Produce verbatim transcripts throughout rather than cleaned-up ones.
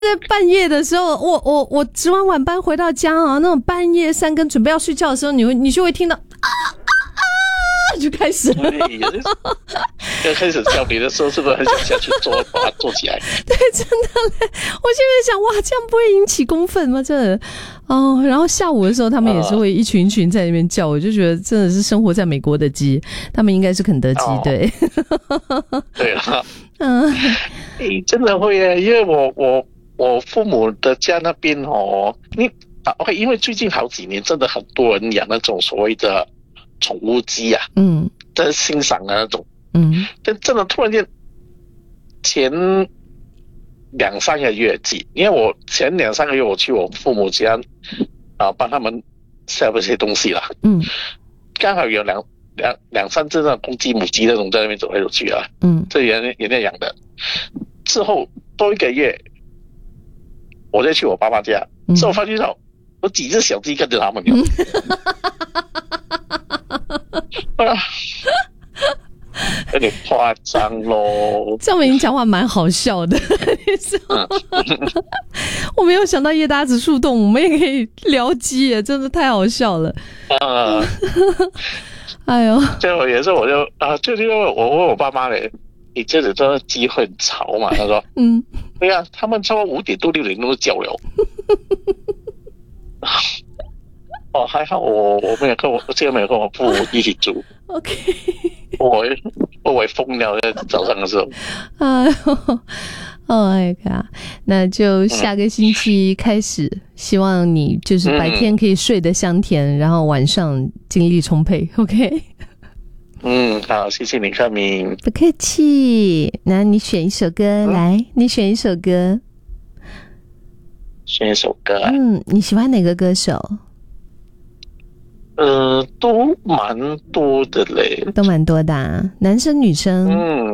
在半夜的时候，我我我值完晚班回到家啊，那种半夜三更准备要睡觉的时候，你会你就会听到啊啊啊，就开始了。 刚开始叫你的时候，是不是很想下去做，把它做起来？ 对，真的嘞！我现在想，哇，这样不会引起公愤吗？真的哦。然后下午的时候，他们也是会一群一群在那边叫，我就觉得真的是生活在美国的鸡，他们应该是肯德基，哦、对。 对啊，嗯，欸、真的会耶，因为我我。我父母的家那边哦，你啊 ，OK， 因为最近好几年真的很多人养那种所谓的宠物鸡啊，嗯，在欣赏的那种，嗯，但真的突然间前两三个月记，因为我前两三个月我去我父母家啊，帮他们 sell 一些东西啦，嗯，刚好有两两两三只那公鸡母鸡那种在那边走来走去啊，嗯，这人人家养的，之后多一个月。我再去我爸爸家，之、嗯、后发现到有几只小鸡跟着他们有，啊，有点夸张咯。 这样你讲话蛮好笑的，你知道吗？嗯、我没有想到叶搭子树洞，我们也可以聊鸡耶，真的太好笑了。啊，哎呦， 最后也是我就啊，就因为我问我爸妈嘞。你这里这鸡会很吵嘛？他说，嗯，对呀、啊，他们超过五点多六点都叫了。哦，还好我我没有跟我，这个没有跟我父母一起住。 OK， 我我也疯了，在早上的时候。 哎呦，哦哎呀，那就下个星期开始，嗯、希望你就是白天可以睡得香甜，嗯、然后晚上精力充沛。OK。 嗯，好，谢谢你，克明。 不客气。那你选一首歌、嗯、来，你选一首歌。 选一首歌、啊。 嗯，你喜欢哪个歌手？ 呃，都蛮多的嘞。 都蛮多的、啊，男生女生。 嗯。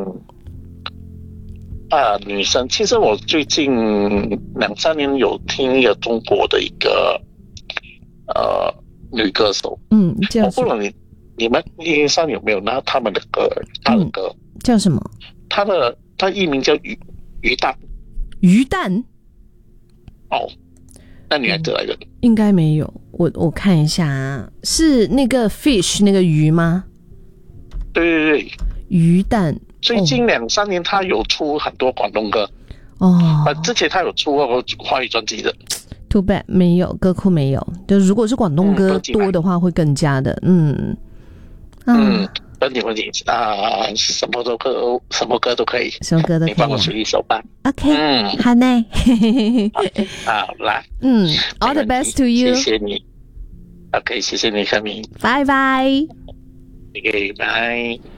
啊，女生。其实我最近两三年有听一个中国的一个呃女歌手。嗯，我不懂你。你们印象有没有拿他们的歌？他的歌、 嗯、叫什么？ 他的他艺名叫鱼鱼蛋。 鱼蛋？ 哦，那女孩子来的、嗯？ 应该没有，我我看一下啊，是那个 fish 那个鱼吗？ 对对对， 鱼蛋。 最近两三年他有出很多广东歌哦， 啊，之前他有出过华语专辑的。 Too bad 没有，歌库没有。就如果是广东歌多的话，会更加的嗯。 嗯，本地问题啊，什么都可，什么歌都可以， 什么歌都可以、啊。 你帮我选一首吧。 OK， 嗯， 好呢。 好啦， 嗯 ，All the best to you。 谢谢你。OK， 谢谢你，克明。 拜拜。 OK， 拜。